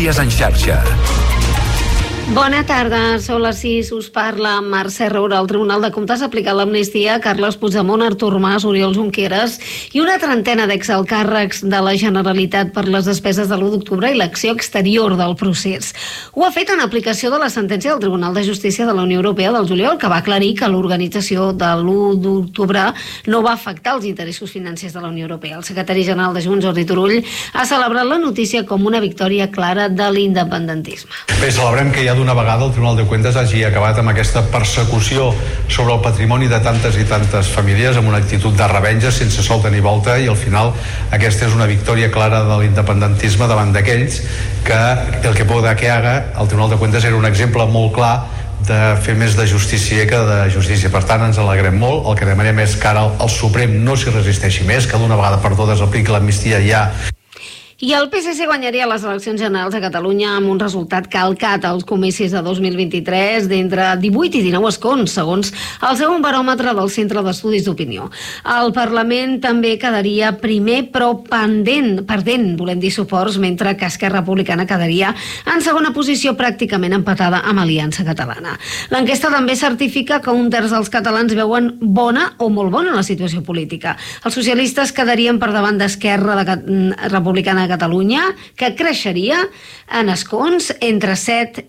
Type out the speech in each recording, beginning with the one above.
Notícies en xarxa. Bona tarda, són les 6, us parla Mercè Roura. El Tribunal de Comptes ha aplicat l'amnistia a Carles Puigdemont, Artur Mas, Oriol Junqueras i una trentena d'exalcàrrecs de la Generalitat per les despeses de l'1 d'octubre i l'acció exterior del procés. Ho ha fet en aplicació de la sentència del Tribunal de Justícia de la Unió Europea del juliol, que va aclarir que l'organització de l'1 d'octubre no va afectar els interessos financers de la Unió Europea. El secretari general de Junts, Jordi Turull, ha celebrat la notícia com una victòria clara de l'independentisme. Bé, celebrem que ja d'una vegada el Tribunal de Cuentas hagi acabat amb aquesta persecució sobre el patrimoni de tantes i tantes famílies amb una actitud de revenja sense solta ni volta, i al final aquesta és una victòria clara de l'independentisme davant d'aquells que el que pueda que haga. El Tribunal de Cuentas era un exemple molt clar de fer més de justícia que de justícia. Per tant, ens alegrem molt. El que demanem és que ara el Suprem no s'hi resisteixi més, que d'una vegada per totes apliqui l'amnistia ja. I el PSC guanyaria les eleccions generals a Catalunya amb un resultat calcat als comicis de 2023 d'entre 18 i 19 escons, segons el segon baròmetre del Centre d'Estudis d'Opinió. El Parlament també quedaria primer, però perdent, volem dir, suports, mentre que Esquerra Republicana quedaria en segona posició, pràcticament empatada amb Aliança Catalana. L'enquesta també certifica que un terç dels catalans veuen bona o molt bona la situació política. Els socialistes quedarien per davant d'Esquerra Republicana de Catalunya, que creixeria en escons entre 7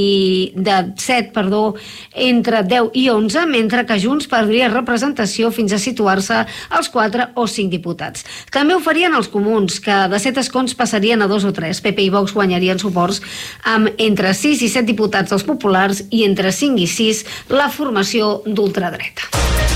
entre 10 i 11, mentre que Junts perdria representació fins a situar-se als 4 o 5 diputats. També ho farien els comuns, que de 7 escons passarien a 2 o 3. PP i Vox guanyarien suports amb entre 6 i 7 diputats dels populars i entre 5 i 6 la formació d'ultradreta.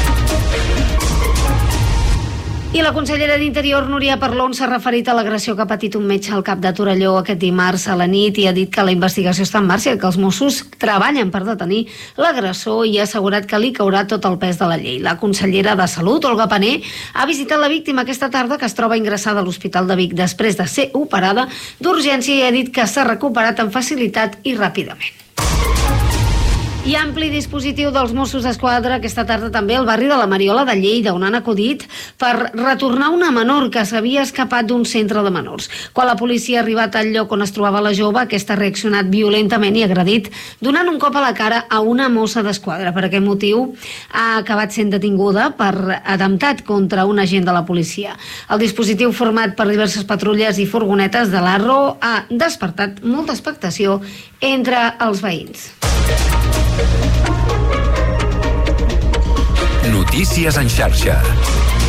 I la consellera d'Interior, Núria Parlon, s'ha referit a l'agressió que ha patit un metge al cap de Torelló aquest dimarts a la nit i ha dit que la investigació està en marxa i que els Mossos treballen per detenir l'agressor, i ha assegurat que li caurà tot el pes de la llei. La consellera de Salut, Olga Pané, ha visitat la víctima aquesta tarda, que es troba ingressada a l'Hospital de Vic després de ser operada d'urgència, i ha dit que s'ha recuperat amb facilitat i ràpidament. I ampli dispositiu dels Mossos d'Esquadra aquesta tarda també al barri de la Mariola de Lleida, on han acudit per retornar una menor que s'havia escapat d'un centre de menors. Quan la policia ha arribat al lloc on es trobava la jove, aquesta ha reaccionat violentament i agredit, donant un cop a la cara a una mossa d'esquadra. Per aquest motiu ha acabat sent detinguda per atemptat contra un agent de la policia. El dispositiu, format per diverses patrulles i furgonetes de l'Arro, ha despertat molta expectació entre els veïns. Notícies en xarxa.